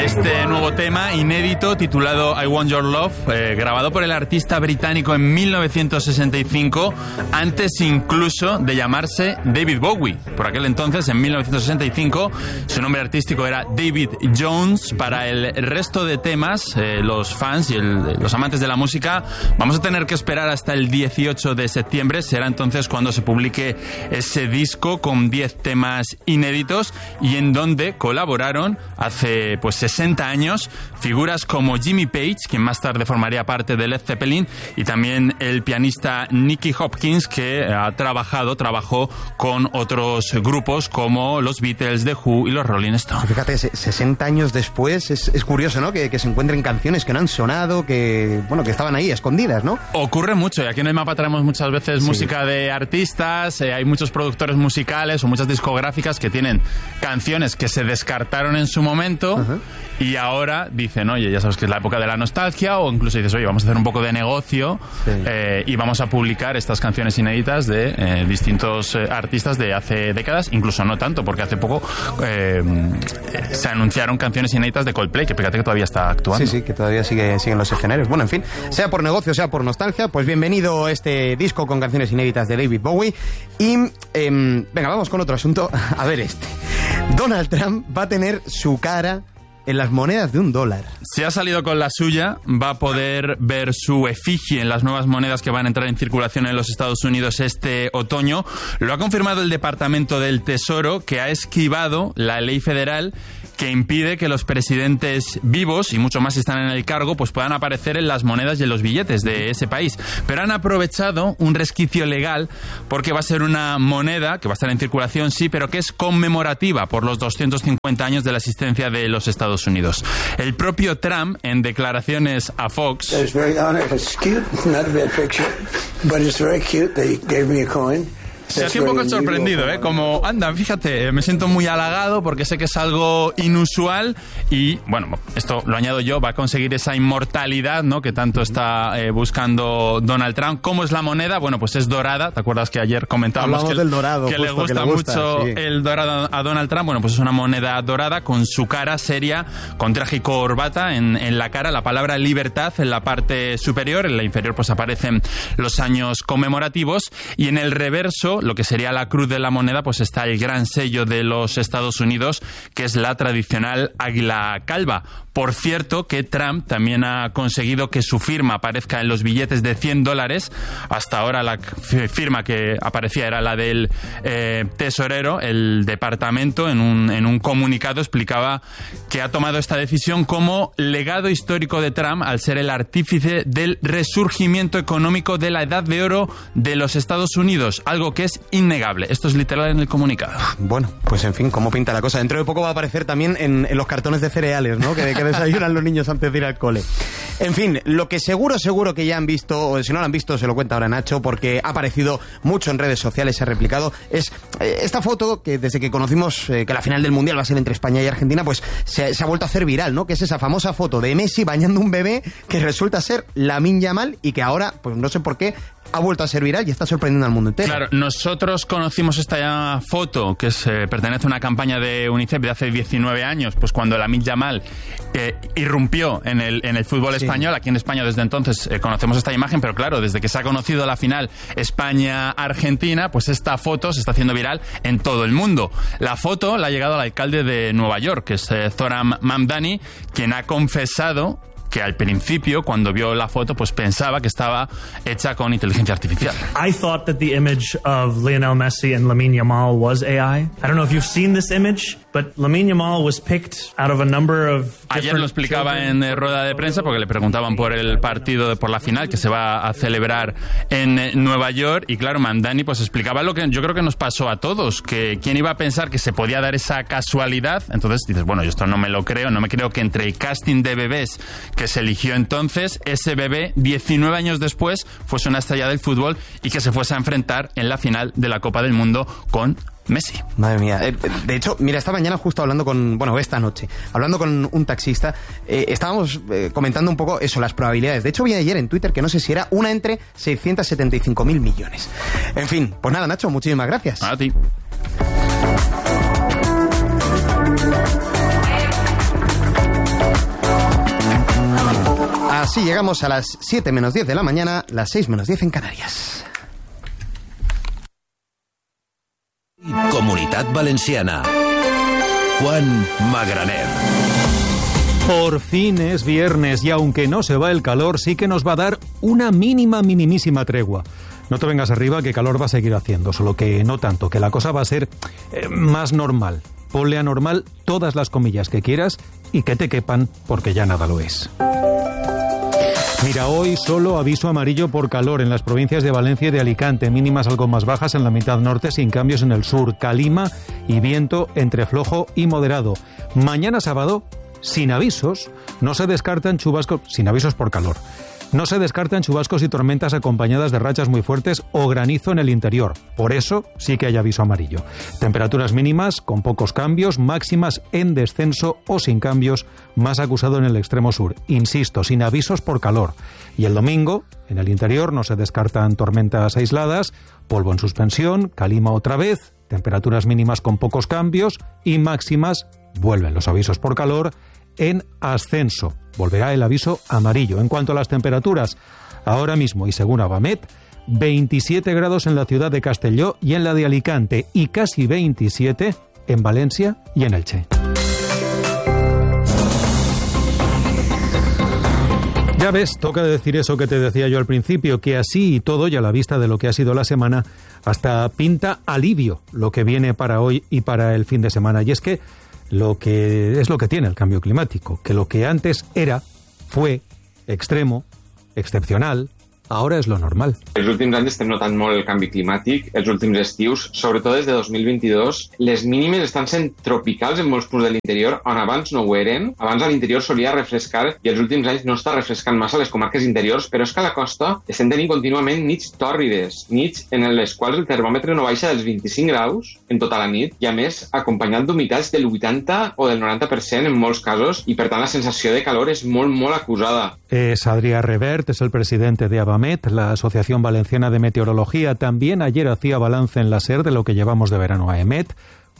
este nuevo tema inédito titulado I Want Your Love, grabado por el artista británico en 1965, antes incluso de llamarse David Bowie. Por aquel entonces, en 1965, su nombre artístico era David Jones. Para el resto de temas, los fans y los amantes de la música, vamos a tener que esperar hasta el 18 de septiembre. Será entonces cuando se publique ese disco con 10 temas inéditos y en donde colaboraron hace 60 años figuras como Jimmy Page, quien más tarde formaría parte de Led Zeppelin, y también el pianista Nicky Hopkins, que trabajó con otros grupos como los Beatles, The Who y los Rolling Stones. Fíjate, 60 años después es curioso, ¿no? Que se encuentren canciones que no han sonado, que estaban ahí escondidas, ¿no? Ocurre mucho, y aquí en el mapa traemos muchas veces música de artistas, hay muchos productores musicales o muchas discográficas que tienen canciones que se descartaron en su momento y ahora dicen, oye, ya sabes que es la época de la nostalgia, o incluso dices, oye, vamos a hacer un poco de negocio y vamos a publicar estas canciones inéditas de distintos artistas de hace décadas, incluso no tanto, porque hace poco se anunciaron canciones inéditas de Coldplay, que fíjate que todavía está actuando. Sí, que todavía siguen los escenarios. Bueno, en fin, sea por negocio, sea por nostalgia, pues bienvenido este disco con canciones inéditas de David Bowie. Y venga, vamos con otro asunto. A ver, Donald Trump va a tener su cara en las monedas de $1. Si ha salido con la suya, va a poder ver su efigie en las nuevas monedas que van a entrar en circulación en los Estados Unidos este otoño. Lo ha confirmado el Departamento del Tesoro, que ha esquivado la ley federal que impide que los presidentes vivos, y mucho más si están en el cargo, pues puedan aparecer en las monedas y en los billetes de ese país. Pero han aprovechado un resquicio legal porque va a ser una moneda que va a estar en circulación, sí, pero que es conmemorativa por los 250 años de la existencia de los Estados Unidos. El propio Trump, en declaraciones a Fox... Se ha un poco sorprendido, como, anda, fíjate, me siento muy halagado porque sé que es algo inusual y, bueno, esto lo añado yo, va a conseguir esa inmortalidad, ¿no?, que tanto está buscando Donald Trump. ¿Cómo es la moneda? Bueno, pues es dorada. ¿Te acuerdas que ayer comentábamos del dorado, que le gusta mucho el dorado a Donald Trump? Bueno, pues es una moneda dorada con su cara seria, con traje y corbata en la cara, la palabra libertad en la parte superior, en la inferior pues aparecen los años conmemorativos y en el reverso, lo que sería la cruz de la moneda, pues está el gran sello de los Estados Unidos, que es la tradicional águila calva. Por cierto, que Trump también ha conseguido que su firma aparezca en los billetes de $100. Hasta ahora la firma que aparecía era la del tesorero. El departamento, en un comunicado, explicaba que ha tomado esta decisión como legado histórico de Trump al ser el artífice del resurgimiento económico de la edad de oro de los Estados Unidos, algo que es innegable. Esto es literal en el comunicado. Bueno, pues en fin, ¿cómo pinta la cosa? Dentro de poco va a aparecer también en los cartones de cereales, ¿no?, que desayunan los niños antes de ir al cole. En fin, lo que seguro que ya han visto, o si no lo han visto, se lo cuenta ahora Nacho, porque ha aparecido mucho en redes sociales, se ha replicado, es esta foto que desde que conocimos que la final del Mundial va a ser entre España y Argentina, pues se ha vuelto a hacer viral, ¿no?, que es esa famosa foto de Messi bañando un bebé que resulta ser Lamine Yamal y que ahora, pues no sé por qué, ha vuelto a ser viral y está sorprendiendo al mundo entero. Claro, nosotros conocimos esta foto que pertenece a una campaña de UNICEF de hace 19 años, pues cuando Lamine Yamal irrumpió en el fútbol español. Aquí en España desde entonces conocemos esta imagen, pero claro, desde que se ha conocido la final España-Argentina, pues esta foto se está haciendo viral en todo el mundo. La foto la ha llegado al alcalde de Nueva York, que es Zoran Mamdani, quien ha confesado que al principio, cuando vio la foto, pues pensaba que estaba hecha con inteligencia artificial. I thought that the image of Lionel Messi and Lamine Yamal was AI. I don't know if you've seen this image, but Lamine Yamal was picked out of a number of... Ayer lo explicaba en rueda de prensa porque le preguntaban por el partido, por la final que se va a celebrar en Nueva York, y claro, Mamdani pues explicaba lo que yo creo que nos pasó a todos, que quién iba a pensar que se podía dar esa casualidad. Entonces dices, bueno, yo esto no me lo creo, no me creo que entre el casting de bebés que se eligió entonces, ese bebé 19 años después fuese una estrella del fútbol y que se fuese a enfrentar en la final de la Copa del Mundo con Messi. Madre mía. De hecho, mira, esta mañana justo hablando esta noche, hablando con un taxista, estábamos comentando un poco eso, las probabilidades. De hecho, vi ayer en Twitter que no sé si era una entre 675.000 millones. En fin, pues nada, Nacho, muchísimas gracias. A ti. Así llegamos a las 7 menos 10 de la mañana, las 6 menos 10 en Canarias. Comunitat Valenciana. Juan Magraner. Por fin es viernes y aunque no se va el calor, sí que nos va a dar una minimísima tregua. No te vengas arriba, que calor va a seguir haciendo, solo que no tanto, que la cosa va a ser más normal. Ponle a normal todas las comillas que quieras y que te quepan, porque ya nada lo es. Mira, hoy solo aviso amarillo por calor en las provincias de Valencia y de Alicante, mínimas algo más bajas en la mitad norte, sin cambios en el sur, calima y viento entre flojo y moderado. Mañana sábado, sin avisos, no se descartan chubascos, sin avisos por calor. No se descartan chubascos y tormentas acompañadas de rachas muy fuertes o granizo en el interior. Por eso sí que hay aviso amarillo. Temperaturas mínimas con pocos cambios, máximas en descenso o sin cambios, más acusado en el extremo sur. Insisto, sin avisos por calor. Y el domingo, en el interior, no se descartan tormentas aisladas, polvo en suspensión, calima otra vez, temperaturas mínimas con pocos cambios y máximas, vuelven los avisos por calor, en ascenso. Volverá el aviso amarillo. En cuanto a las temperaturas, ahora mismo y según Abamet, 27 grados en la ciudad de Castelló y en la de Alicante y casi 27 en Valencia y en Elche. Ya ves, toca decir eso que te decía yo al principio, que así y todo, y a la vista de lo que ha sido la semana, hasta pinta alivio lo que viene para hoy y para el fin de semana. Y es que lo que tiene el cambio climático, que lo que antes fue extremo, excepcional, ara és lo normal. Els últims anys estem notant molt el canvi climàtic, els últims estius, sobretot des de 2022, les mínimes estan sent tropicals en molts punts de l'interior, on abans no ho eren. Abans a l'interior solia refrescar i els últims anys no està refrescant massa a les comarques interiors, però és que a la costa estem tenint contínuament nits tòrrides, nits en les quals el termòmetre no baixa dels 25 graus en tota la nit, i a més acompanyat d'humitats del 80 o del 90% en molts casos, i per tant la sensació de calor és molt acusada. Es Adrià Revert, es el presidente de Abamet, la Asociación Valenciana de Meteorología. También ayer hacía balance en la SER de lo que llevamos de verano a EMET.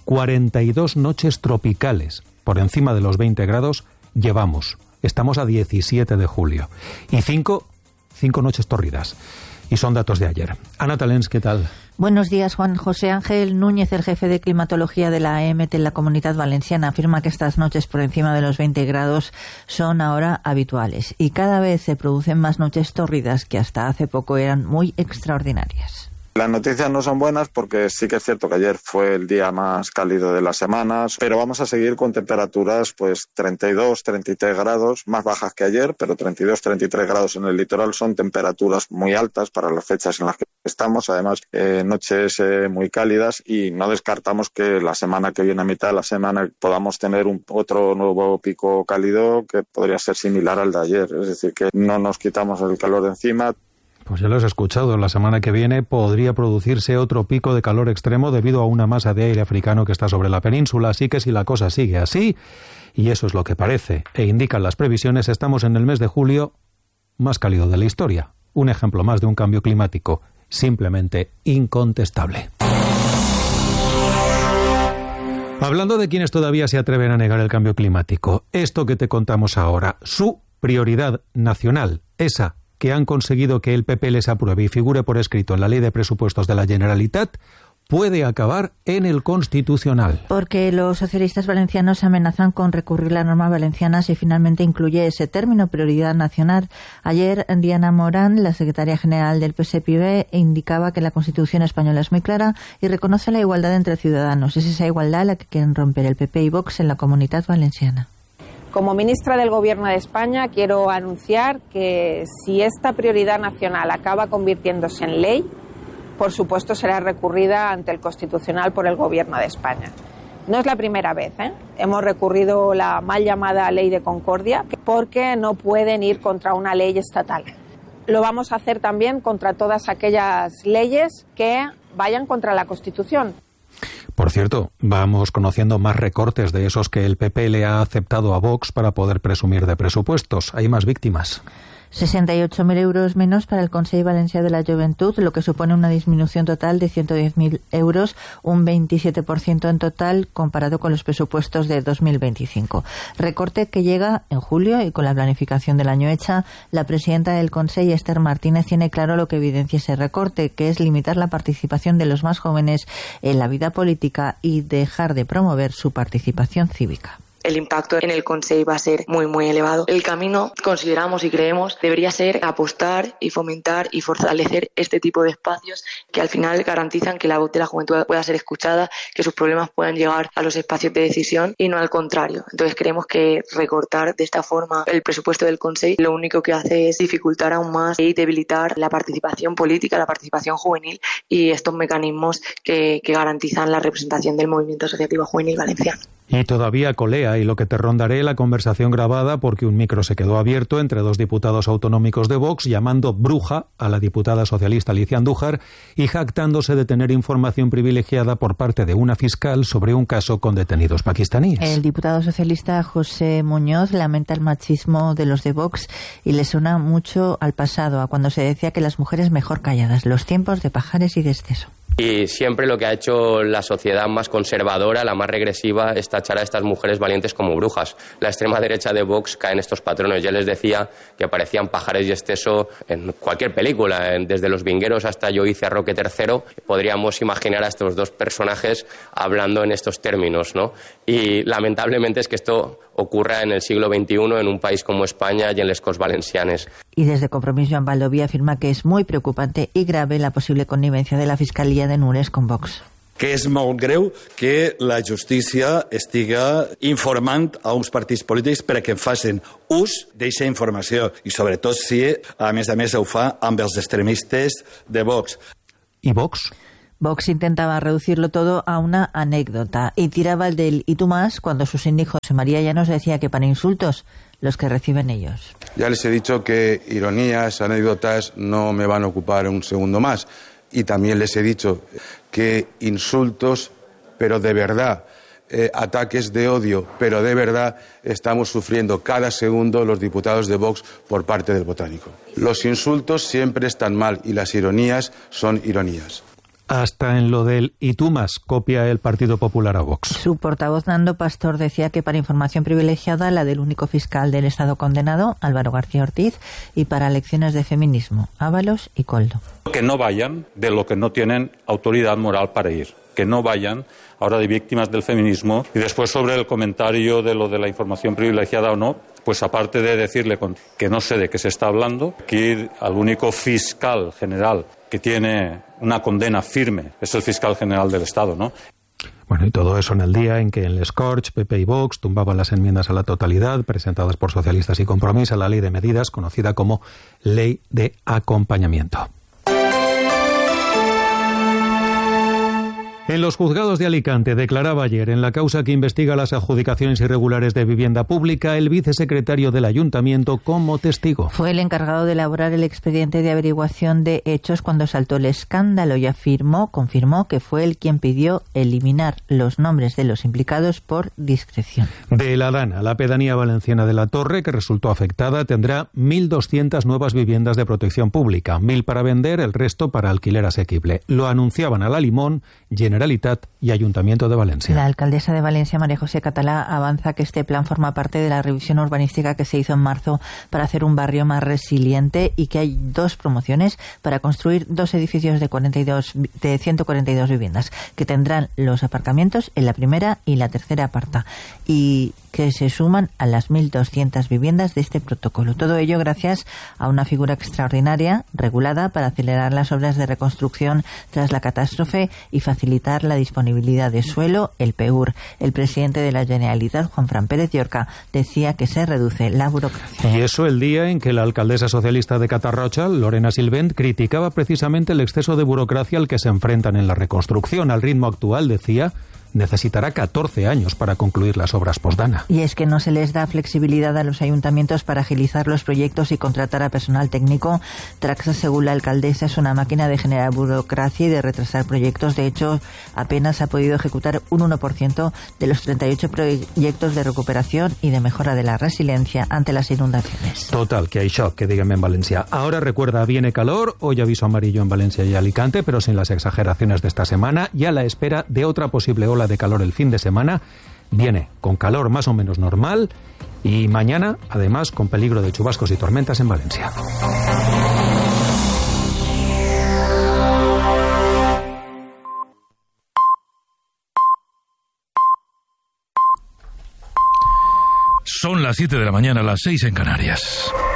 42 noches tropicales por encima de los 20 grados llevamos. Estamos a 17 de julio. Y 5 noches tórridas. Y son datos de ayer. Ana Talens, ¿qué tal? Buenos días, Juan. José Ángel Núñez, el jefe de climatología de la EMET en la Comunidad Valenciana, afirma que estas noches por encima de los 20 grados son ahora habituales y cada vez se producen más noches tórridas que hasta hace poco eran muy extraordinarias. Las noticias no son buenas porque sí que es cierto que ayer fue el día más cálido de las semanas, pero vamos a seguir con temperaturas pues 32, 33 grados, más bajas que ayer, pero 32, 33 grados en el litoral son temperaturas muy altas para las fechas en las que estamos, además noches muy cálidas, y no descartamos que la semana que viene, a mitad de la semana, podamos tener otro nuevo pico cálido que podría ser similar al de ayer, es decir, que no nos quitamos el calor de encima. Pues ya lo has escuchado, la semana que viene podría producirse otro pico de calor extremo debido a una masa de aire africano que está sobre la península, así que si la cosa sigue así, y eso es lo que parece, e indican las previsiones, estamos en el mes de julio más cálido de la historia. Un ejemplo más de un cambio climático simplemente incontestable. Hablando de quienes todavía se atreven a negar el cambio climático, esto que te contamos ahora, su prioridad nacional, esa que han conseguido que el PP les apruebe y figure por escrito en la Ley de Presupuestos de la Generalitat, puede acabar en el Constitucional. Porque los socialistas valencianos amenazan con recurrir la norma valenciana si finalmente incluye ese término, prioridad nacional. Ayer, Diana Morán, la secretaria general del PSPV, indicaba que la Constitución española es muy clara y reconoce la igualdad entre ciudadanos. Es esa igualdad la que quieren romper el PP y Vox en la Comunidad Valenciana. Como ministra del Gobierno de España quiero anunciar que si esta prioridad nacional acaba convirtiéndose en ley, por supuesto será recurrida ante el Constitucional por el Gobierno de España. No es la primera vez, Hemos recurrido la mal llamada Ley de Concordia porque no pueden ir contra una ley estatal. Lo vamos a hacer también contra todas aquellas leyes que vayan contra la Constitución. Por cierto, vamos conociendo más recortes de esos que el PP le ha aceptado a Vox para poder presumir de presupuestos. Hay más víctimas. 68.000 euros menos para el Consell Valencià de la Juventud, lo que supone una disminución total de 110.000 euros, un 27% en total comparado con los presupuestos de 2025. Recorte que llega en julio y con la planificación del año hecha, la presidenta del Consell, Esther Martínez, tiene claro lo que evidencia ese recorte, que es limitar la participación de los más jóvenes en la vida política y dejar de promover su participación cívica. El impacto en el Consell va a ser muy elevado. El camino, consideramos y creemos, debería ser apostar y fomentar y fortalecer este tipo de espacios que al final garantizan que la voz de la juventud pueda ser escuchada, que sus problemas puedan llegar a los espacios de decisión y no al contrario. Entonces creemos que recortar de esta forma el presupuesto del Consell lo único que hace es dificultar aún más y debilitar la participación política, la participación juvenil y estos mecanismos que garantizan la representación del movimiento asociativo juvenil valenciano. Y todavía colea, y lo que te rondaré, la conversación grabada porque un micro se quedó abierto entre dos diputados autonómicos de Vox, llamando bruja a la diputada socialista Alicia Andújar y jactándose de tener información privilegiada por parte de una fiscal sobre un caso con detenidos pakistaníes. El diputado socialista José Muñoz lamenta el machismo de los de Vox y le suena mucho al pasado, a cuando se decía que las mujeres mejor calladas, los tiempos de Pajares y de Esteso. Y siempre lo que ha hecho la sociedad más conservadora, la más regresiva, es tachar a estas mujeres valientes como brujas. La extrema derecha de Vox cae en estos patrones. Ya les decía que parecían Pajares y Esteso en cualquier película, desde Los Vingueros hasta Yo hice a Roque III. Podríamos imaginar a estos dos personajes hablando en estos términos, ¿no? Y lamentablemente es que esto ocurra en el siglo XXI en un país como España y en les Corts Valencianes. Y desde Compromís, Joan Baldoví afirma que es muy preocupante y grave la posible connivencia de la Fiscalía de Nules con Vox. Que és molt greu que la justícia estiga informant a uns partits polítics perquè facin ús d'aquesta informació i sobretot si, a més ho fa amb els extremistes de Vox. ¿Y Vox? Vox intentaba reducirlo todo a una anécdota y tiraba el del «y tú más» cuando su síndic José María Llanos decía que para insultos los que reciben ellos. Ya les he dicho que ironías, anécdotas no me van a ocupar un segundo más. Y también les he dicho que insultos, pero de verdad, ataques de odio, pero de verdad, estamos sufriendo cada segundo los diputados de Vox por parte del Botánico. Los insultos siempre están mal y las ironías son ironías. Hasta en lo del «y tú más» copia el Partido Popular a Vox. Su portavoz Nando Pastor decía que para información privilegiada la del único fiscal del Estado condenado, Álvaro García Ortiz, y para lecciones de feminismo, Ábalos y Coldo. Que no vayan de lo que no tienen autoridad moral para ir. Que no vayan ahora de víctimas del feminismo. Y después sobre el comentario de lo de la información privilegiada o no, pues aparte de decirle que no sé de qué se está hablando, que al único fiscal general que tiene una condena firme es el fiscal general del Estado, ¿no? Bueno, y todo eso en el día en que en les Corts, PP y Vox tumbaban las enmiendas a la totalidad presentadas por socialistas y Compromís a la ley de medidas conocida como Ley de Acompañamiento. En los juzgados de Alicante declaraba ayer en la causa que investiga las adjudicaciones irregulares de vivienda pública el vicesecretario del Ayuntamiento como testigo. Fue el encargado de elaborar el expediente de averiguación de hechos cuando saltó el escándalo y confirmó que fue él quien pidió eliminar los nombres de los implicados por discreción. De La Dana, la pedanía valenciana de La Torre, que resultó afectada, tendrá 1.200 nuevas viviendas de protección pública, 1.000 para vender, el resto para alquiler asequible. Lo anunciaban a La Limón, Generalitat y Ayuntamiento de Valencia. La alcaldesa de Valencia, María José Catalá, avanza que este plan forma parte de la revisión urbanística que se hizo en marzo para hacer un barrio más resiliente y que hay 2 promociones para construir 2 edificios de 142 viviendas que tendrán los aparcamientos en la primera y la tercera parta y que se suman a las 1.200 viviendas de este protocolo. Todo ello gracias a una figura extraordinaria regulada para acelerar las obras de reconstrucción tras la catástrofe y facilitar la disponibilidad de suelo, el PEUR. El presidente de la Generalitat, Juanfran Pérez Llorca, decía que se reduce la burocracia. Y eso el día en que la alcaldesa socialista de Catarroja, Lorena Silvent, criticaba precisamente el exceso de burocracia al que se enfrentan en la reconstrucción. Al ritmo actual, decía, necesitará 14 años para concluir las obras postdana. Y es que no se les da flexibilidad a los ayuntamientos para agilizar los proyectos y contratar a personal técnico. Traxa, según la alcaldesa, es una máquina de generar burocracia y de retrasar proyectos. De hecho, apenas ha podido ejecutar un 1% de los 38 proyectos de recuperación y de mejora de la resiliencia ante las inundaciones. Total, que hay shock, que díganme en Valencia. Ahora recuerda, viene calor, hoy aviso amarillo en Valencia y Alicante, pero sin las exageraciones de esta semana, y a la espera de otra posible ola de calor el fin de semana. Viene con calor más o menos normal y mañana, además, con peligro de chubascos y tormentas en Valencia. Son las 7 de la mañana, las 6 en Canarias.